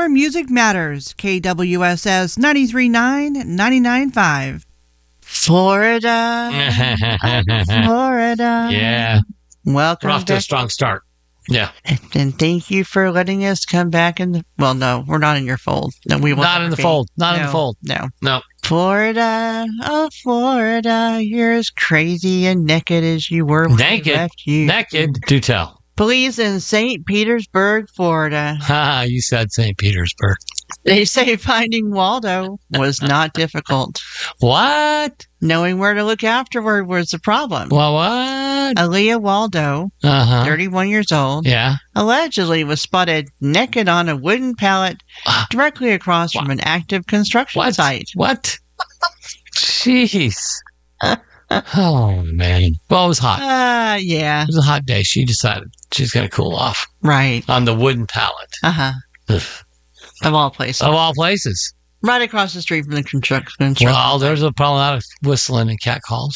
where music matters. KWSS 93.9, 99.5. Florida. Florida. Yeah. Welcome. We're off to a strong start. Yeah. And thank you for letting us come back in. Well, no, we're not in your fold. No, we will not in the fold. Not in the fold. No. Florida, oh Florida, you're as crazy and naked as you were when we left you. Naked. Do tell. Police in St. Petersburg, Florida. Ha! You said St. Petersburg. They say finding Waldo was not difficult. What? Knowing where to look afterward was the problem. Well, what? Aaliyah Waldo, 31 years old, allegedly was spotted naked on a wooden pallet directly across from an active construction site. What? Jeez. Oh, man. Well, it was hot. Yeah. It was a hot day. She decided she's going to cool off. Right. On the wooden pallet. Of all places. Of all places. Right across the street from the construction. Well, there's probably a lot of whistling and cat calls.